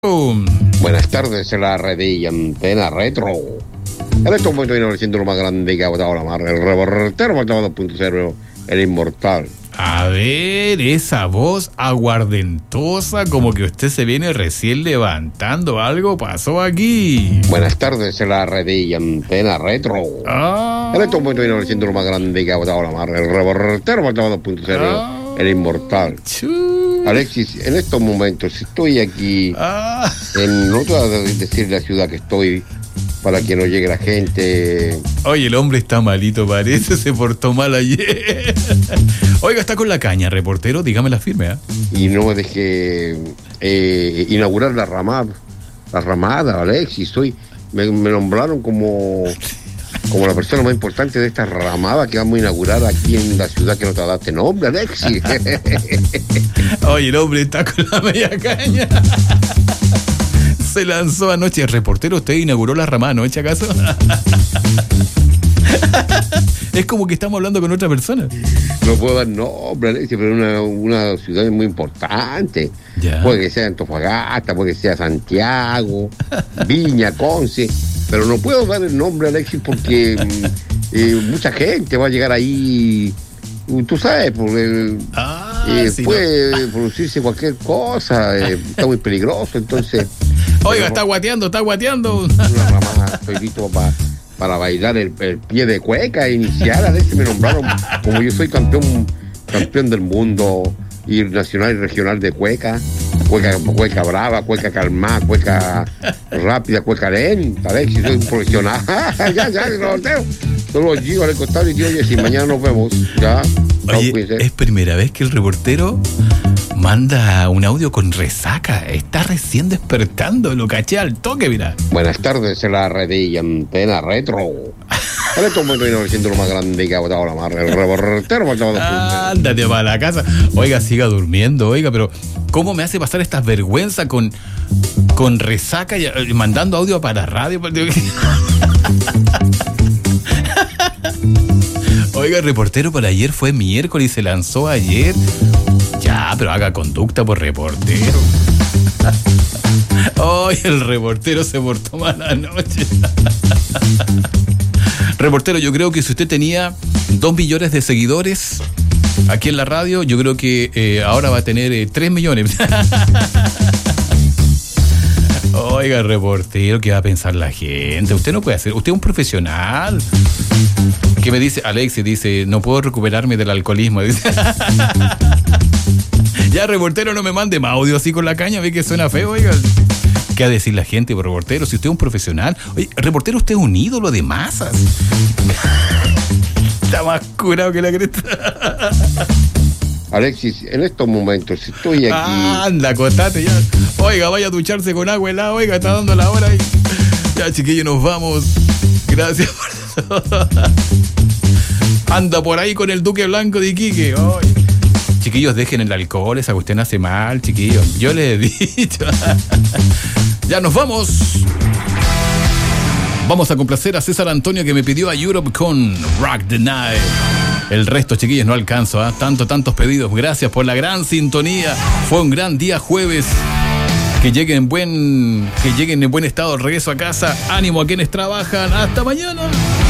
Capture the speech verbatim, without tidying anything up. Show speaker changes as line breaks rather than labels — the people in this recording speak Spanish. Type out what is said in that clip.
Um.
Buenas tardes, en la red y antena retro. En estos momentos viene siendo lo más grande que ha botado la mar. El reportero faltaba dos punto cero, el inmortal.
A ver, esa voz aguardentosa, como que usted se viene recién levantando. Algo pasó aquí.
Buenas tardes, en la red y antena retro.
Ah.
En estos momentos viene siendo lo más grande que ha botado la mar. El reportero faltaba dos punto cero,
Ah.
el inmortal.
Chu.
Alexis, en estos momentos estoy aquí.
Ah.
En, no te voy a decir la ciudad que estoy para que no llegue la gente.
Oye, el hombre está malito, parece, se portó mal ayer. Oiga, está con la caña, reportero, dígame la firme, ¿eh?
Y no me dejé eh, inaugurar la ramada, la ramada, Alexis. Soy, me, me nombraron como, como la persona más importante de esta ramada que vamos a inaugurar aquí en la ciudad que no te daste nombre, Alexis.
Oye, el hombre está con la media caña. Se lanzó anoche. Reportero, ¿usted inauguró la ramada anoche, acaso? Es como que estamos hablando con otra persona.
No puedo dar nombre, Alexis, pero una, una ciudad muy importante.
Ya.
Puede que sea Antofagasta, puede que sea Santiago, Viña, Conce, pero no puedo dar el nombre, Alexis, porque eh, mucha gente va a llegar ahí. Tú sabes, porque
Ah,
eh,
sí,
puede no. producirse cualquier cosa, eh, está muy peligroso, entonces.
Oiga, está guateando, está guateando.
Una ramada, estoy listo pa, para bailar el, el pie de cueca, iniciar, Alexis, me nombraron, como yo soy campeón, campeón del mundo, y nacional y regional de cueca, cueca, cueca brava, cueca calmada, cueca rápida, cueca lenta, Alexis, soy un profesional. ya, ya, lo tengo. Solo allí, al costado y tío, oye, si mañana nos vemos, ya.
Oye,
no,
es primera vez que el reportero manda un audio con resaca. Está recién despertando, lo caché al toque, mira.
Buenas tardes, en la red y antena retro. En estos momentos viene siendo lo más grande que ha botado la mar. El reportero faltaba dos puntos.
Ándate para la casa. Oiga, siga durmiendo, oiga, pero ¿cómo me hace pasar estas vergüenzas con, con resaca y, y mandando audio para la radio? Oiga, el reportero por ayer fue miércoles y se lanzó ayer. Ya, pero haga conducta por reportero. Oye, el reportero se portó mal anoche. Reportero, yo creo que si usted tenía dos millones de seguidores aquí en la radio, yo creo que eh, ahora va a tener eh, tres millones. Oiga, reportero, ¿qué va a pensar la gente? Usted no puede hacer, usted es un profesional. ¿Qué me dice? Alexis dice, no puedo recuperarme del alcoholismo. Dice. Ya, reportero, no me mande más audio así con la caña, ve que suena feo, oiga. ¿Qué va a decir la gente, reportero? Si usted es un profesional. Oye, reportero, usted es un ídolo de masas. Está más curado que la cresta.
Alexis, en estos momentos estoy aquí.
Ah, anda, acostate ya. Oiga, vaya a ducharse con agua helada, oiga, está dando la hora ahí. Ya, chiquillos, nos vamos. Gracias por todo. Anda por ahí con el Duque Blanco de Iquique. Ay. Chiquillos, dejen el alcohol, esa cuestión hace mal, chiquillos. Yo les he dicho. Ya nos vamos. Vamos a complacer a César Antonio, que me pidió a Europe con Rock the Night. El resto, chiquillos, no alcanzo, ¿eh? Tanto, tantos pedidos. Gracias por la gran sintonía. Fue un gran día jueves. Que lleguen en buen, que lleguen en buen estado de regreso a casa. Ánimo a quienes trabajan. Hasta mañana.